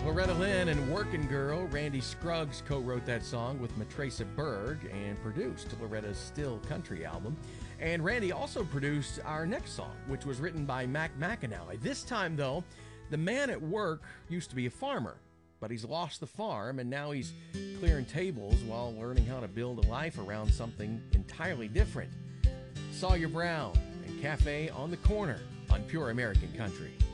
Loretta Lynn and Workin' Girl. Randy Scruggs co-wrote that song with Matraca Berg and produced Loretta's Still Country album. And Randy also produced our next song, which was written by Mac McAnally. This time, though, the man at work used to be a farmer, but he's lost the farm, and now he's clearing tables while learning how to build a life around something entirely different. Sawyer Brown and Cafe on the Corner on Pure American Country.